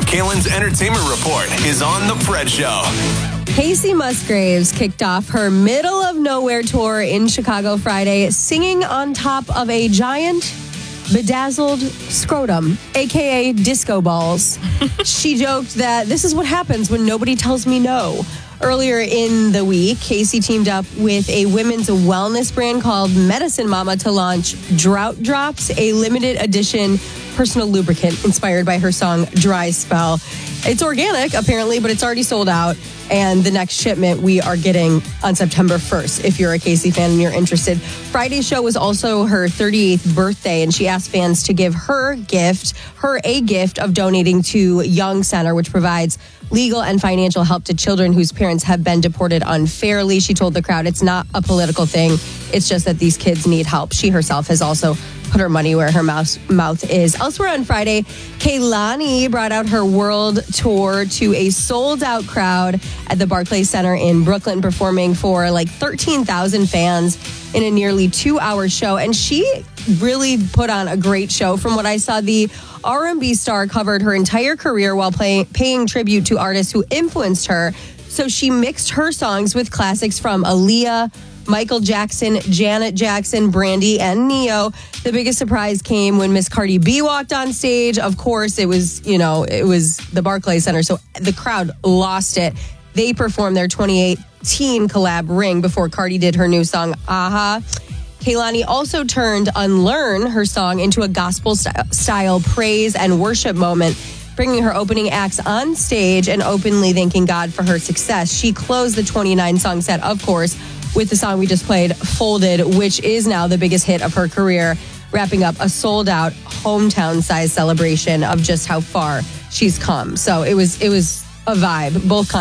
Kalen's Entertainment Report is on The Fred Show. Kacey Musgraves kicked off her Middle of Nowhere tour in Chicago Friday, singing on top of a giant bedazzled scrotum, a.k.a. disco balls. She joked that this is what happens when nobody tells me no. Earlier in the week, Kacey teamed up with a women's wellness brand called Medicine Mama to launch Drought Drops, a limited edition personal lubricant inspired by her song Dry Spell. It's organic, apparently, but it's already sold out. And the next shipment we are getting on September 1st, if you're a Kacey fan and you're interested. Friday's show was also her 38th birthday, and she asked fans to give her a gift of donating to Young Center, which provides legal and financial help to children whose parents have been deported unfairly. She told the crowd it's not a political thing. It's just that these kids need help. She herself has also put her money where her mouth is. Elsewhere on Friday, Kehlani brought out her world tour to a sold-out crowd at the Barclays Center in Brooklyn, performing for like 13,000 fans in a nearly 2-hour show. And she really put on a great show. From what I saw, the R&B star covered her entire career while paying tribute to artists who influenced her. So she mixed her songs with classics from Aaliyah, Michael Jackson, Janet Jackson, Brandy, and Neo. The biggest surprise came when Miss Cardi B walked on stage. Of course, it was the Barclays Center, so the crowd lost it. They performed their 2018 collab Ring before Cardi did her new song, Aha. Kehlani also turned Unlearn, her song, into a gospel-style praise and worship moment, bringing her opening acts on stage and openly thanking God for her success. She closed the 29-song set, of course, with the song we just played, Folded, which is now the biggest hit of her career, wrapping up a sold-out hometown-sized celebration of just how far she's come. So it was a vibe. Both